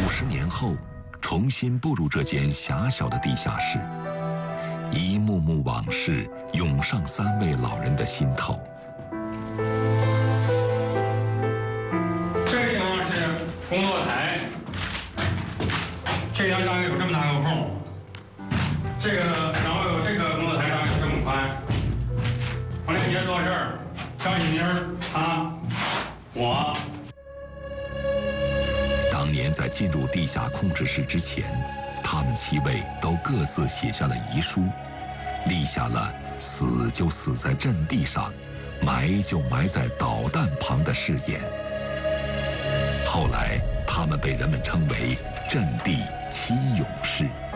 50年后，重新步入这间狭小的地下室，一幕幕往事涌上3位老人的心头。 这地方是工作台，这边大概有这么大个空，这个然后有这个工作台大概有这么宽。黄连杰坐这儿，张喜明他，我。 当年在进入地下控制室之前，他们7位都各自写下了遗书，立下了死就死在阵地上，埋就埋在导弹旁的誓言。后来，他们被人们称为阵地7勇士。